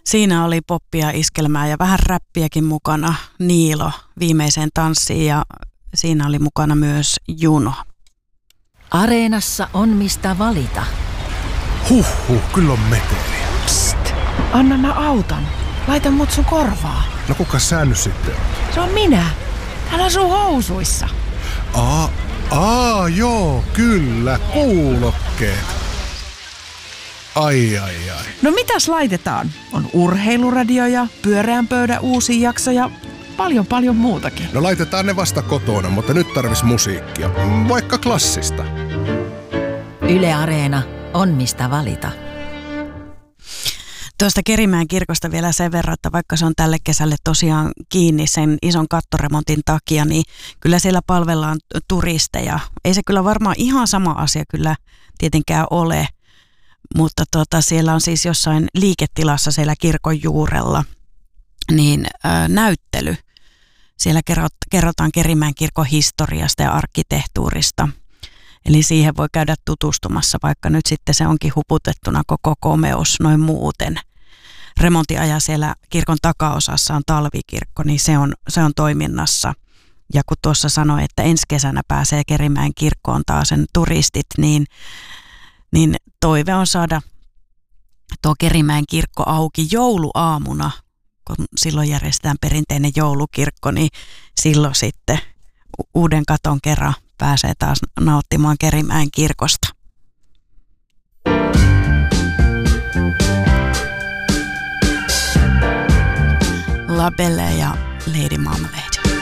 Siinä oli poppia, iskelmää ja vähän räppiäkin mukana. Niilo viimeiseen tanssiin ja siinä oli mukana myös Juno. Areenassa on mistä valita. Kyllä on meteliä. Psst, anna mä autan. Laita mut sun korvaa. No kuka sä nyt sitten on? Se on minä. Täällä on sun housuissa. Joo, kyllä, kuulokkeet. Ai. No mitäs laitetaan? On urheiluradio ja pyöreän pöydän uusi jakso ja paljon muutakin. No laitetaan ne vasta kotona, mutta nyt tarvis musiikkia. Vaikka klassista. Yle Areena on mistä valita. Tuosta Kerimäen kirkosta vielä sen verran, että vaikka se on tälle kesälle tosiaan kiinni sen ison kattoremontin takia, niin kyllä siellä palvellaan turisteja. Ei se kyllä varmaan ihan sama asia kyllä tietenkään ole, mutta siellä on siis jossain liiketilassa siellä kirkon juurella niin näyttely. Siellä kerrotaan Kerimäen kirkon historiasta ja arkkitehtuurista. Eli siihen voi käydä tutustumassa, vaikka nyt sitten se onkin huputettuna koko komeus noin muuten. Remontiajan siellä kirkon takaosassa on talvikirkko, niin se on toiminnassa. Ja kun tuossa sanoi, että ensi kesänä pääsee Kerimäen kirkkoon taas sen turistit, niin toive on saada tuo Kerimäen kirkko auki jouluaamuna, kun silloin järjestetään perinteinen joulukirkko, niin silloin sitten uuden katon kerran pääsee taas nauttimaan Kerimäen kirkosta. La Belle ja Lady Marmalade.